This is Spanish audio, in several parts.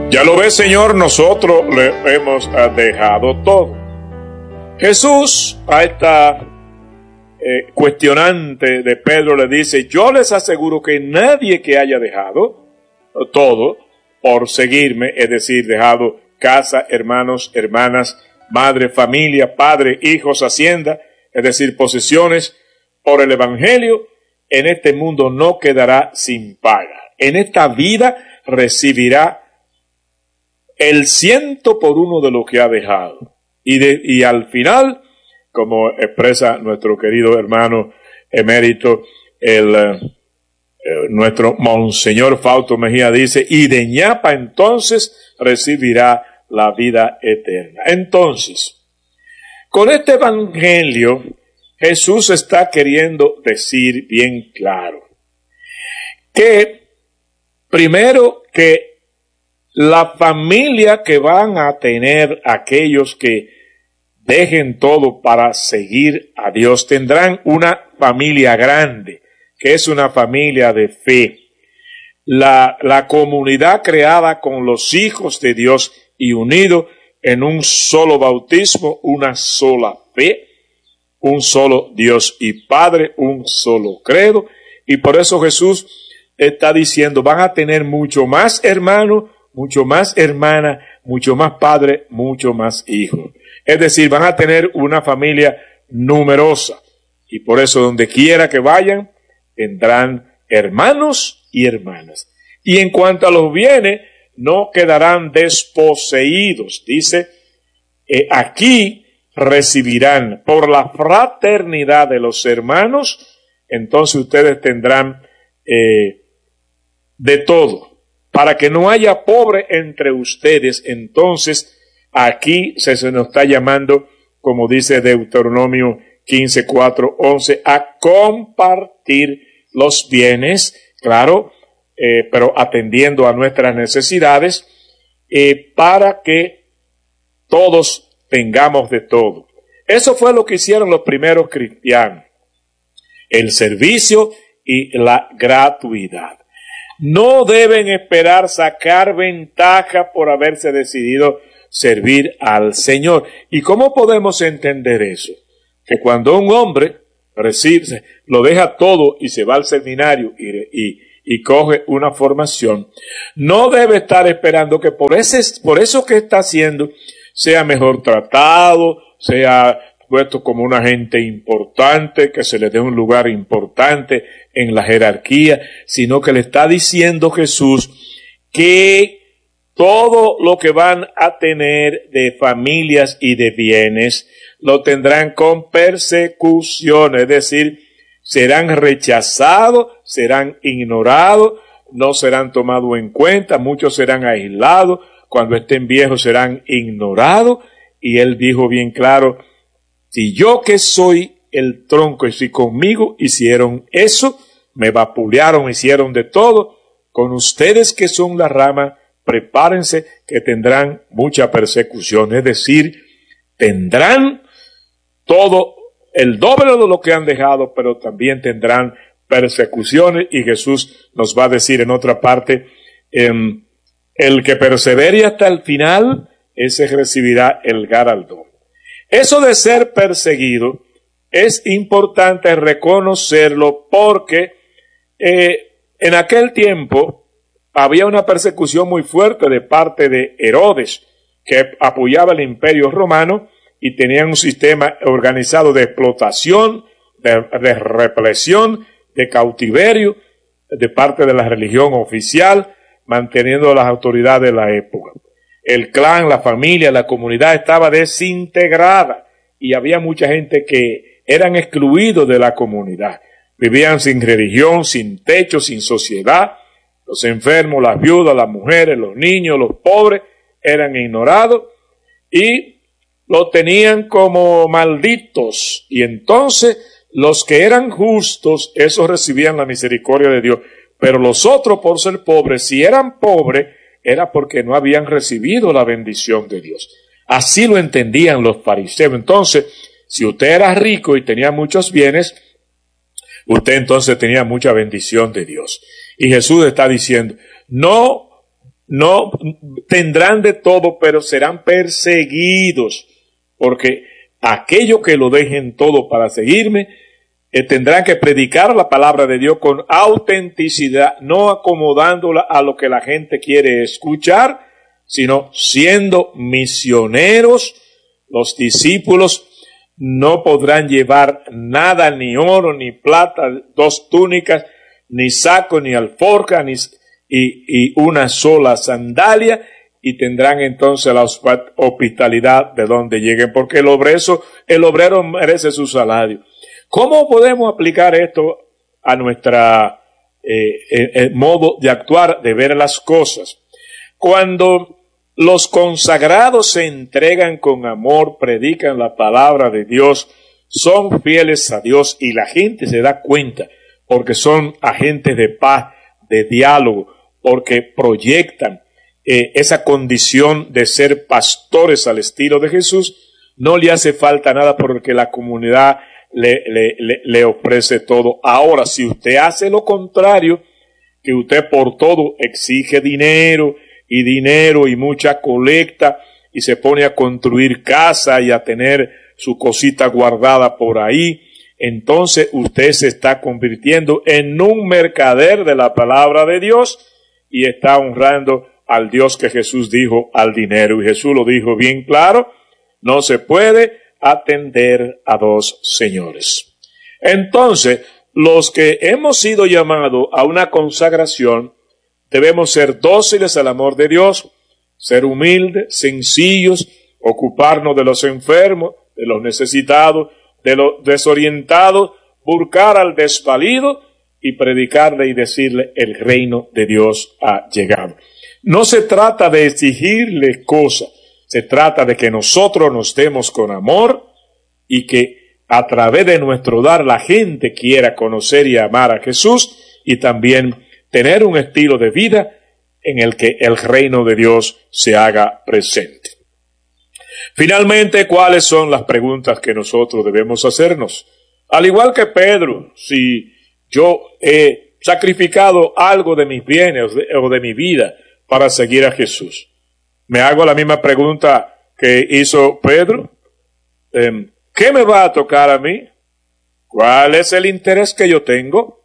Ya lo ves, Señor, nosotros le hemos dejado todo. Jesús a esta cuestionante de Pedro le dice: yo les aseguro que nadie que haya dejado todo por seguirme, es decir, dejado casa, hermanos, hermanas, madre, familia, padre, hijos, hacienda, es decir, posesiones, por el Evangelio, en este mundo no quedará sin paga. En esta vida recibirá el 100% de lo que ha dejado. Y al final, como expresa nuestro querido hermano emérito, nuestro Monseñor Fausto Mejía, dice: y de ñapa entonces recibirá la vida eterna. Entonces, con este evangelio, Jesús está queriendo decir bien claro que, primero, que la familia que van a tener aquellos que dejen todo para seguir a Dios, tendrán una familia grande, que es una familia de fe. La comunidad creada con los hijos de Dios y unido en un solo bautismo, una sola fe, un solo Dios y Padre, un solo credo. Y por eso Jesús está diciendo: van a tener mucho más hermanos, mucho más hermana, mucho más padre, mucho más hijos. Es decir, van a tener una familia numerosa. Y por eso donde quiera que vayan, tendrán hermanos y hermanas. Y en cuanto a los bienes, no quedarán desposeídos. Dice, aquí recibirán por la fraternidad de los hermanos, entonces ustedes tendrán de todo. Para que no haya pobre entre ustedes, entonces aquí se nos está llamando, como dice Deuteronomio 15, 4, 11, a compartir los bienes, claro, pero atendiendo a nuestras necesidades, para que todos tengamos de todo. Eso fue lo que hicieron los primeros cristianos: el servicio y la gratuidad. No deben esperar sacar ventaja por haberse decidido servir al Señor. ¿Y cómo podemos entender eso? Que cuando un hombre lo deja todo y se va al seminario y coge una formación, no debe estar esperando que por eso que está haciendo sea mejor tratado, sea puesto como un agente importante, que se le dé un lugar importante en la jerarquía, sino que le está diciendo Jesús que todo lo que van a tener de familias y de bienes lo tendrán con persecución, es decir, serán rechazados, serán ignorados, no serán tomados en cuenta, muchos serán aislados, cuando estén viejos serán ignorados. Y él dijo bien claro: si yo que soy el tronco y si conmigo hicieron eso, me vapulearon, hicieron de todo, con ustedes que son la rama, prepárense que tendrán mucha persecución. Es decir, tendrán todo el doble de lo que han dejado, pero también tendrán persecuciones. Y Jesús nos va a decir en otra parte: el que persevere hasta el final, ese recibirá el galardón. Eso de ser perseguido es importante reconocerlo, porque en aquel tiempo había una persecución muy fuerte de parte de Herodes, que apoyaba el Imperio Romano y tenía un sistema organizado de explotación, de represión, de cautiverio de parte de la religión oficial, manteniendo las autoridades de la época. El clan, la familia, la comunidad estaba desintegrada y había mucha gente que eran excluidos de la comunidad. Vivían sin religión, sin techo, sin sociedad. Los enfermos, las viudas, las mujeres, los niños, los pobres eran ignorados y los tenían como malditos. Y entonces los que eran justos, esos recibían la misericordia de Dios. Pero los otros, por ser pobres, si eran pobres, era porque no habían recibido la bendición de Dios. Así lo entendían los fariseos. Entonces, si usted era rico y tenía muchos bienes, usted entonces tenía mucha bendición de Dios. Y Jesús está diciendo: no no tendrán de todo, pero serán perseguidos, porque aquellos que lo dejen todo para seguirme, tendrán que predicar la palabra de Dios con autenticidad, no acomodándola a lo que la gente quiere escuchar, sino siendo misioneros. Los discípulos no podrán llevar nada, ni oro, ni plata, 2 túnicas, ni saco, ni alforja, y una sola sandalia, y tendrán entonces la hospitalidad de donde lleguen, porque el obrero merece su salario. ¿Cómo podemos aplicar esto a nuestra modo de actuar, de ver las cosas? Cuando los consagrados se entregan con amor, predican la palabra de Dios, son fieles a Dios y la gente se da cuenta, porque son agentes de paz, de diálogo, porque proyectan esa condición de ser pastores al estilo de Jesús. No le hace falta nada porque la comunidad le ofrece todo. Ahora, si usted hace lo contrario, que usted por todo exige dinero y mucha colecta, y se pone a construir casa y a tener su cosita guardada por ahí, entonces usted se está convirtiendo en un mercader de la palabra de Dios y está honrando al Dios que Jesús dijo al dinero. Y Jesús lo dijo bien claro: no se puede atender a 2 señores. Entonces, los que hemos sido llamados a una consagración, debemos ser dóciles al amor de Dios, ser humildes, sencillos, ocuparnos de los enfermos, de los necesitados, de los desorientados, buscar al desvalido y predicarle y decirle: el reino de Dios ha llegado. No se trata de exigirle cosas, se trata de que nosotros nos demos con amor y que a través de nuestro dar la gente quiera conocer y amar a Jesús, y también tener un estilo de vida en el que el reino de Dios se haga presente. Finalmente, ¿cuáles son las preguntas que nosotros debemos hacernos? Al igual que Pedro, si yo he sacrificado algo de mis bienes o de mi vida para seguir a Jesús, me hago la misma pregunta que hizo Pedro. ¿Qué me va a tocar a mí? ¿Cuál es el interés que yo tengo?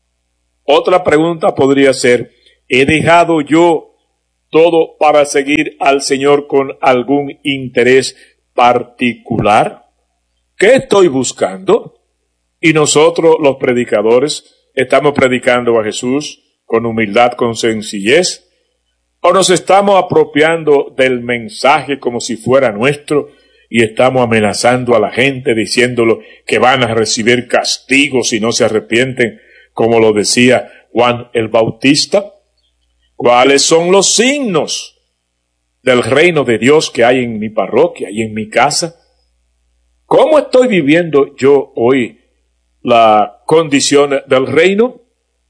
Otra pregunta podría ser: ¿he dejado yo todo para seguir al Señor con algún interés particular? ¿Qué estoy buscando? Y nosotros, los predicadores, ¿estamos predicando a Jesús con humildad, con sencillez? ¿O nos estamos apropiando del mensaje como si fuera nuestro y estamos amenazando a la gente diciéndolo que van a recibir castigo si no se arrepienten, como lo decía Juan el Bautista? ¿Cuáles son los signos del reino de Dios que hay en mi parroquia y en mi casa? ¿Cómo estoy viviendo yo hoy la condición del reino?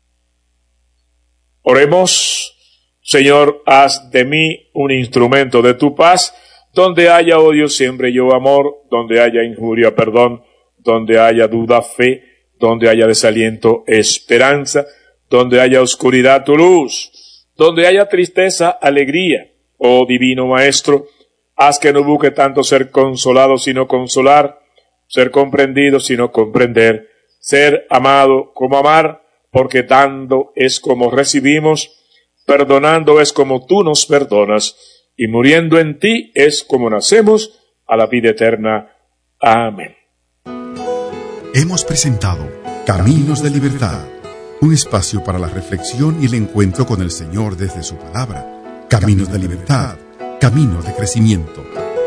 Oremos. Señor, haz de mí un instrumento de tu paz. Donde haya odio, siembre yo amor. Donde haya injuria, perdón. Donde haya duda, fe. Donde haya desaliento, esperanza. Donde haya oscuridad, tu luz. Donde haya tristeza, alegría. Oh divino Maestro, haz que no busque tanto ser consolado sino consolar, ser comprendido sino comprender, ser amado como amar, porque dando es como recibimos, perdonando es como tú nos perdonas, y muriendo en ti es como nacemos a la vida eterna. Amén. Hemos presentado Caminos de Libertad, un espacio para la reflexión y el encuentro con el Señor desde su palabra. Caminos de Libertad, caminos de crecimiento.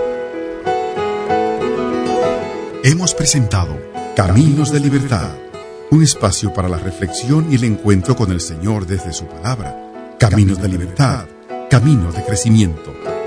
Hemos presentado Caminos de Libertad, un espacio para la reflexión y el encuentro con el Señor desde su palabra. Caminos de Libertad, caminos de crecimiento.